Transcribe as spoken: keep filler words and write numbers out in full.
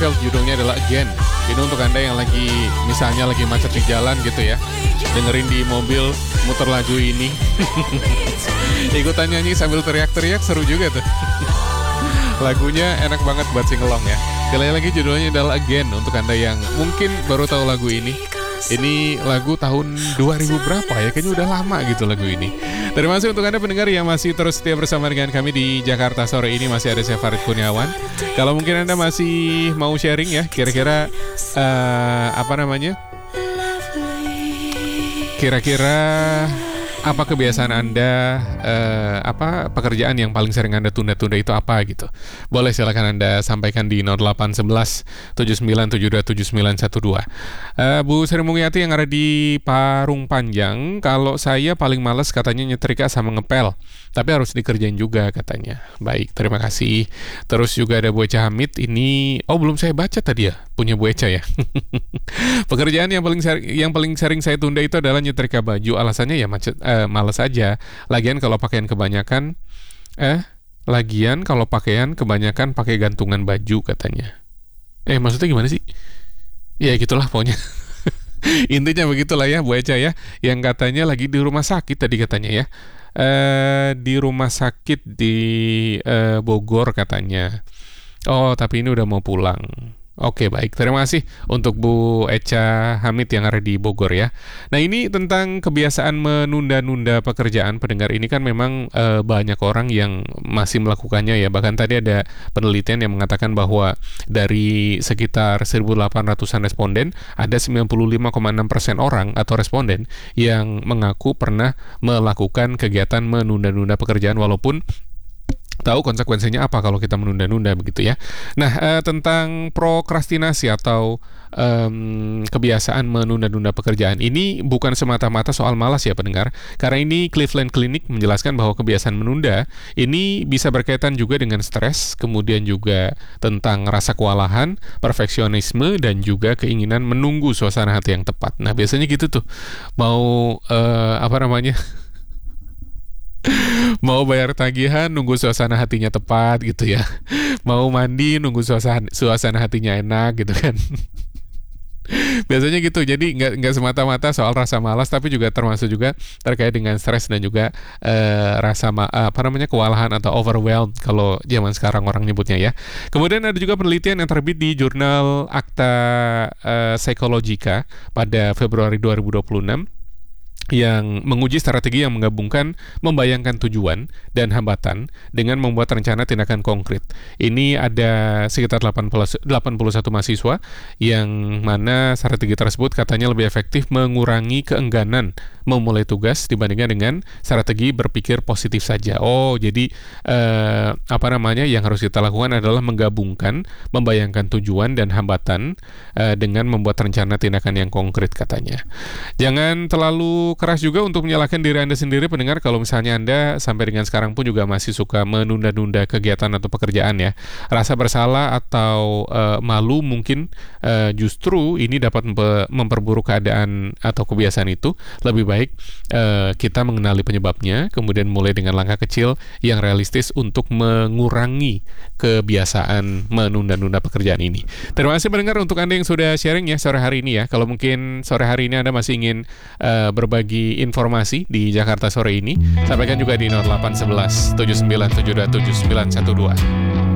Seinfeld, judulnya adalah Again. Ini untuk Anda yang lagi, misalnya lagi macet di jalan gitu ya, dengerin di mobil, muter lagu ini. Ikutan nyanyi sambil teriak-teriak, seru juga tuh. Lagunya enak banget buat singelong ya. Sekali lagi judulnya adalah Again untuk Anda yang mungkin baru tahu lagu ini. Ini lagu tahun dua ribu berapa ya? Kayaknya udah lama gitu lagu ini. Terima kasih untuk Anda pendengar yang masih terus setia bersama dengan kami di Jakarta Sore ini. Masih ada saya Farid Kurniawan. Kalau mungkin Anda masih mau sharing ya, kira-kira uh, apa namanya? Kira-kira apa kebiasaan Anda, uh, apa pekerjaan yang paling sering Anda tunda-tunda itu apa gitu. Boleh silakan Anda sampaikan di nol delapan satu satu tujuh sembilan tujuh dua tujuh sembilan satu dua. uh, Bu Sri Mulyati yang ada di Parung Panjang, kalau saya paling males katanya nyetrika sama ngepel, tapi harus dikerjain juga katanya. Baik, terima kasih. Terus juga ada Bu Eca Hamid ini, oh belum saya baca tadi ya, punya Bu Eca ya. Pekerjaan yang paling sering, yang paling sering saya tunda itu adalah nyetrika baju. Alasannya ya macet, eh, males aja. Lagian kalau pakaian kebanyakan, eh, lagian kalau pakaian kebanyakan pakai gantungan baju katanya. Eh maksudnya gimana sih? Ya gitulah pokoknya. Intinya begitulah ya Bu Eca ya, yang katanya lagi di rumah sakit tadi katanya ya. Eh, di rumah sakit di eh, Bogor katanya. Oh tapi ini udah mau pulang. Oke baik, terima kasih untuk Bu Eca Hamid yang ada di Bogor ya. Nah ini tentang kebiasaan menunda-nunda pekerjaan pendengar ini kan memang e, banyak orang yang masih melakukannya ya. Bahkan tadi ada penelitian yang mengatakan bahwa dari sekitar seribu delapan ratusan responden, ada sembilan puluh lima koma enam persen orang atau responden yang mengaku pernah melakukan kegiatan menunda-nunda pekerjaan walaupun tahu konsekuensinya apa kalau kita menunda-nunda begitu ya. Nah, eh, tentang prokrastinasi atau um, kebiasaan menunda-nunda pekerjaan ini bukan semata-mata soal malas ya pendengar. Karena ini Cleveland Clinic menjelaskan bahwa kebiasaan menunda ini bisa berkaitan juga dengan stres, kemudian juga tentang rasa kewalahan, perfeksionisme, dan juga keinginan menunggu suasana hati yang tepat. Nah, biasanya gitu tuh. Mau uh, apa namanya? Mau bayar tagihan nunggu suasana hatinya tepat gitu ya. Mau mandi nunggu suasana suasana hatinya enak gitu kan. Biasanya gitu. Jadi nggak nggak semata-mata soal rasa malas, tapi juga termasuk juga terkait dengan stres dan juga uh, rasa ma- apa namanya kewalahan atau overwhelmed kalau zaman sekarang orang nyebutnya ya. Kemudian ada juga penelitian yang terbit di jurnal Acta uh, Psychologica pada Februari dua ribu dua puluh enam yang menguji strategi yang menggabungkan membayangkan tujuan dan hambatan dengan membuat rencana tindakan konkret. Ini ada sekitar delapan puluh satu mahasiswa yang mana strategi tersebut katanya lebih efektif mengurangi keengganan memulai tugas dibandingkan dengan strategi berpikir positif saja. Oh, jadi eh, apa namanya yang harus kita lakukan adalah menggabungkan membayangkan tujuan dan hambatan eh, dengan membuat rencana tindakan yang konkret katanya. Jangan terlalu keras juga untuk menyalahkan diri Anda sendiri pendengar kalau misalnya Anda sampai dengan sekarang pun juga masih suka menunda-nunda kegiatan atau pekerjaan ya. Rasa bersalah atau uh, malu mungkin uh, justru ini dapat mempe- memperburuk keadaan atau kebiasaan itu. Lebih baik uh, kita mengenali penyebabnya, kemudian mulai dengan langkah kecil yang realistis untuk mengurangi kebiasaan menunda-nunda pekerjaan ini. Terima kasih pendengar untuk Anda yang sudah sharing ya sore hari ini ya. Kalau mungkin sore hari ini Anda masih ingin uh, berbagi informasi di Jakarta Sore ini, sampaikan juga di nol delapan satu satu tujuh sembilan tujuh dua tujuh sembilan satu dua.